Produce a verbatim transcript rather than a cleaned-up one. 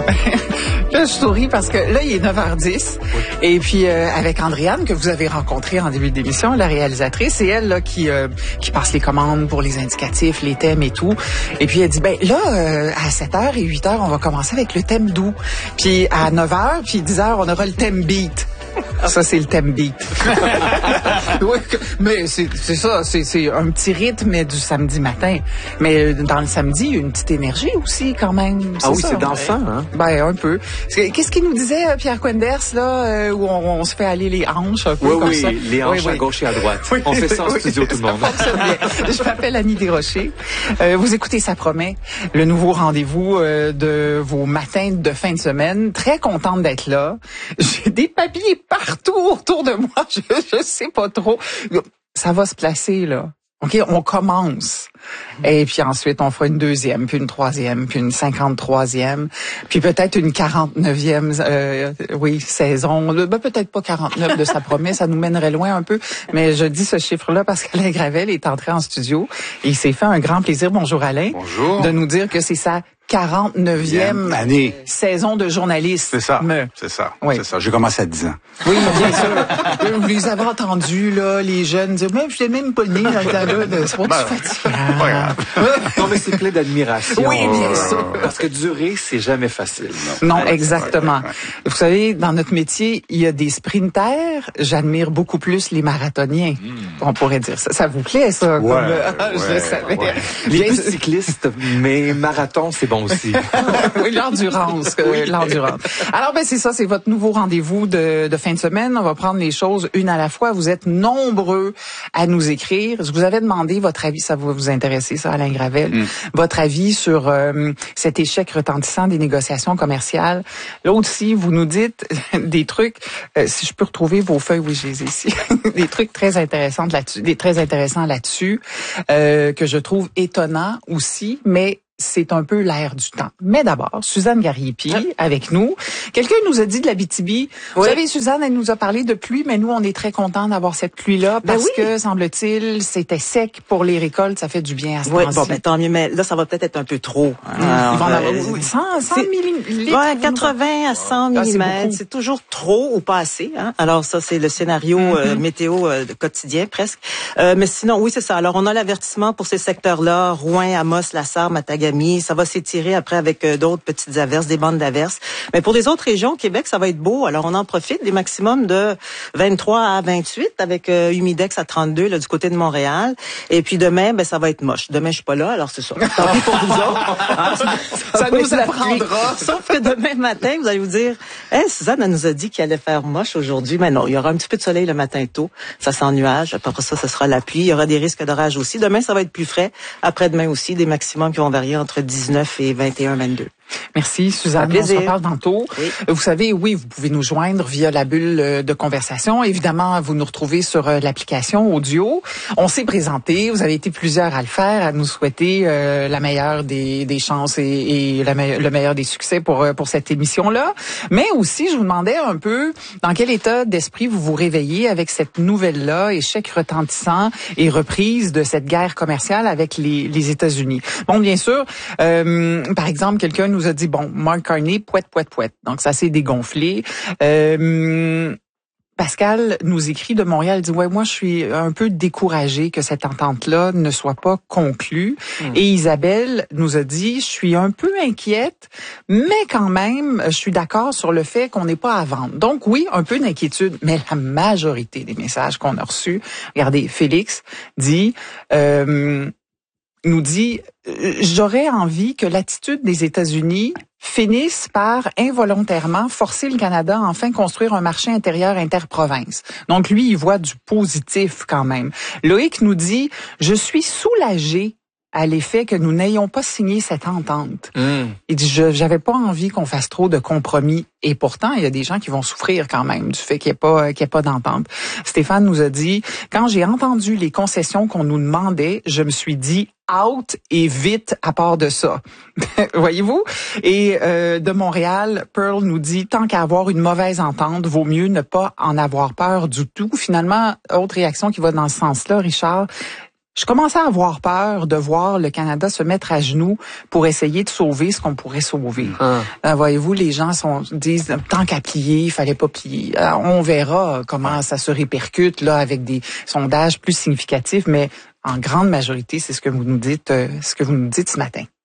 Là, je souris parce que là, il est neuf heures dix. Oui. Et puis, euh, avec Andréane, que vous avez rencontrée en début d'émission, la réalisatrice, c'est elle là qui euh, qui passe les commandes pour les indicatifs, les thèmes et tout. Et puis, elle dit, ben là, euh, à sept heures et huit heures, on va commencer avec le thème doux. Puis, à neuf heures, puis dix heures, on aura le thème beat. Ça, c'est le thème beat. Oui, mais c'est, c'est ça, c'est, c'est un petit rythme du samedi matin. Mais dans le samedi, il y a une petite énergie aussi, quand même. C'est ah oui, ça, c'est dansant, hein? Ben, un peu. Qu'est-ce qu'il nous disait, Pierre Quenders, là, où on, on se fait aller les hanches un peu oui, comme oui, ça? Oui, les hanches oui, à gauche et à droite. Oui, on fait ça en oui, studio, tout le monde. Je m'appelle Annie Desrochers. Euh, vous écoutez Ça promet, le nouveau rendez-vous euh, de vos matins de fin de semaine. Très contente d'être là. J'ai des papiers partout autour de moi. Je, je sais pas trop. Ça va se placer, là. OK, on commence. Et puis ensuite, on fera une deuxième, puis une troisième, puis une cinquante-troisième, puis peut-être une quarante-neuvième, euh, oui, saison. Ben, peut-être pas quarante-neuf de Ça promet, ça nous mènerait loin un peu. Mais je dis ce chiffre-là parce qu'Alain Gravel est entré en studio et il s'est fait un grand plaisir, bonjour Alain, bonjour, de nous dire que c'est sa quarante-neuvième année. Saison de journaliste. C'est ça, Me. c'est ça, oui. c'est ça. J'ai commencé à dix ans. Oui, bien sûr. Vous les avez entendus, là, les jeunes dire, mais je n'ai même pas né dans le temps-là. C'est pas ben, fatigant. Non, mais c'est plein d'admiration. Oui, bien sûr. Parce que durer, c'est jamais facile. Non, non exactement. Ouais, ouais, ouais. Vous savez, dans notre métier, il y a des sprinters. J'admire beaucoup plus les marathoniens. Mm. On pourrait dire ça. Ça vous plaît, ça? Ouais, comme, ouais, je le savais. Ouais. Les plus cyclistes, mais marathon, c'est bon aussi. Oui, l'endurance. Oui. L'endurance. Alors, ben, c'est ça, c'est votre nouveau rendez-vous de, de fin de semaine. On va prendre les choses une à la fois. Vous êtes nombreux à nous écrire. Je vous avais demandé votre avis. Ça va vous intéresser, ça, Alain Gravel. Mm. Votre avis sur euh, cet échec retentissant des négociations commerciales. Là aussi, vous nous dites des trucs, euh, si je peux retrouver vos feuilles, oui, je les ai ici, des trucs très intéressants là-dessus, des très intéressants là-dessus, euh, que je trouve étonnants aussi, mais c'est un peu l'air du temps. Mais d'abord, Suzanne Gariepi, ah. avec nous. Quelqu'un nous a dit de l'Abitibi. Vous oui. savez, Suzanne, elle nous a parlé de pluie, mais nous, on est très contents d'avoir cette pluie-là parce ben oui. que, semble-t-il, c'était sec pour les récoltes. Ça fait du bien à ce oui, temps-ci. Bon, ben, tant mieux, mais là, ça va peut-être être un peu trop. Mmh. Alors, Ils vont en avoir euh, cent millimètres. Ouais, quatre-vingts à cent millimètres. C'est toujours trop ou pas assez. Hein? Alors, ça, c'est le scénario mm-hmm. euh, météo euh, quotidien, presque. Euh, mais sinon, oui, c'est ça. Alors, on a l'avertissement pour ces secteurs-là. Rouen, Amos, Lassar, Matagami. Ça va s'étirer après avec euh, d'autres petites averses, des bandes d'averses. Mais pour les autres régions, Québec, ça va être beau. Alors, on en profite des maximums de vingt-trois à vingt-huit avec euh, humidex à trente-deux là, du côté de Montréal. Et puis demain, ben ça va être moche. Demain, je suis pas là, alors c'est ça. Tant pis pour vous autres. Ah, ça, ça, ça nous apprendra. Sauf que demain matin, vous allez vous dire, hey, Suzanne, elle nous a dit qu'il allait faire moche aujourd'hui. Mais non, il y aura un petit peu de soleil le matin tôt. Ça sent nuage. Après ça, ce sera la pluie. Il y aura des risques d'orage aussi. Demain, ça va être plus frais. Après-demain aussi, des maximums qui vont varier entre dix-neuf et vingt et un, vingt-deux. Merci, Suzanne. On se reparle tantôt. Oui. Vous savez, oui, vous pouvez nous joindre via la bulle de conversation. Évidemment, vous nous retrouvez sur l'application audio. On s'est présenté. Vous avez été plusieurs à le faire, à nous souhaiter euh, la meilleure des, des chances et, et la me- le meilleur des succès pour, pour cette émission-là. Mais aussi, je vous demandais un peu dans quel état d'esprit vous vous réveillez avec cette nouvelle-là, échec retentissant et reprise de cette guerre commerciale avec les, les États-Unis. Bon, bien sûr, euh, par exemple, quelqu'un nous a dit, bon, Mark Carney, pouette, pouette, pouette. Donc, ça s'est dégonflé. Euh, Pascal nous écrit de Montréal, il dit, ouais, moi, je suis un peu découragée que cette entente-là ne soit pas conclue. Mmh. Et Isabelle nous a dit, je suis un peu inquiète, mais quand même, je suis d'accord sur le fait qu'on n'est pas à vendre. Donc, oui, un peu d'inquiétude, mais la majorité des messages qu'on a reçus, regardez, Félix dit, euh, nous dit, j'aurais envie que l'attitude des États-Unis finisse par involontairement forcer le Canada à enfin construire un marché intérieur interprovince. Donc lui, il voit du positif quand même. Loïc nous dit, je suis soulagé à l'effet que nous n'ayons pas signé cette entente. Mm. Il dit, je j'avais pas envie qu'on fasse trop de compromis. Et pourtant, il y a des gens qui vont souffrir quand même du fait qu'il n'y ait pas, qu'il y ait pas d'entente. Stéphane nous a dit, quand j'ai entendu les concessions qu'on nous demandait, je me suis dit, out et vite à part de ça. Voyez-vous? Et euh, de Montréal, Pearl nous dit, tant qu'à avoir une mauvaise entente, vaut mieux ne pas en avoir peur du tout. Finalement, autre réaction qui va dans ce sens-là, Richard, Je commençais à avoir peur de voir le Canada se mettre à genoux pour essayer de sauver ce qu'on pourrait sauver. Ah. Euh, voyez-vous, les gens sont, disent tant qu'à plier, il fallait pas plier. Alors, on verra comment ça se répercute là avec des sondages plus significatifs, mais en grande majorité, c'est ce que vous nous dites, euh, ce que vous nous dites ce matin.